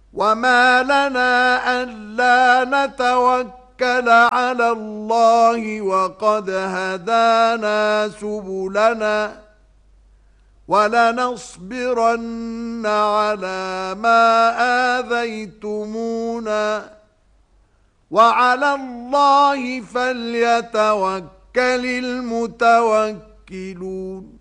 وما لنا ألا نتوكل على الله وقد هدانا سبلنا ولنصبرن على ما آذيتمونا وعلى الله فليتوكل المتوكلون